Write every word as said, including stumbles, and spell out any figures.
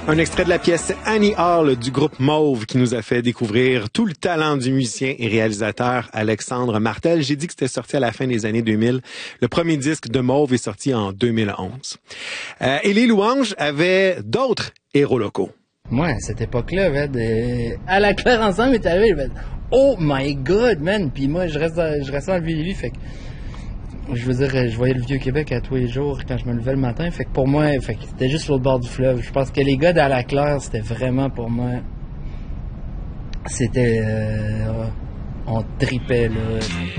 Un extrait de la pièce Annie Hall du groupe Mauve qui nous a fait découvrir tout le talent du musicien et réalisateur Alexandre Martel. J'ai dit que c'était sorti à la fin des années deux mille. Le premier disque de Mauve est sorti en deux mille onze. Euh, et les Louanges avaient d'autres héros locaux. Moi, à cette époque-là, man, euh, à la Claire ensemble est arrivé, man, oh my god, man! Puis moi, je reste dans, je reste dans le Vieux-Lévis, fait que je veux dire, je voyais le Vieux-Québec à tous les jours quand je me levais le matin. Fait que pour moi, fait que c'était juste sur le bord du fleuve. Je pense que les gars d'À la Claire, c'était vraiment pour moi... C'était... Euh, on tripait, là.